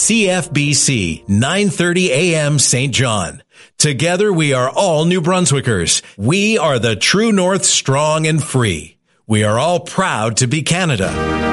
CFBC 930 AM St. John. Together we are all New Brunswickers. We are the True North, strong and free. We are all proud to be Canada.